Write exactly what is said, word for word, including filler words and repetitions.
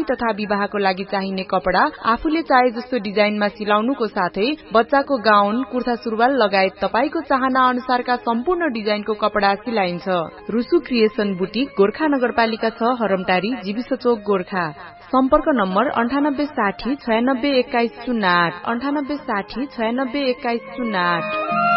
तथा विवाहको लागि चाहिने कपड़ा आफूले चाहे जस्तो डिजाइनमा सिलाउनुको साथै बच्चाको गाउन, कुर्ता सुरुवाल लगायत तपाईको चाहना अनुसारका सम्पूर्ण डिजाइनको कपड़ा सिलाइन्छ। रुसु क्रिएसन बुटिक गोर्खा नगरपालिका छ, हरमटारी, जीविस चोक, गोर्खा। सम्पर्क नम्बर अन्ठानब्बे साठी छयानब्बे एक्काइस शून्य आठ अन्ठानब्बे साठी छयानब्बे एक्काइस शून्य आठ।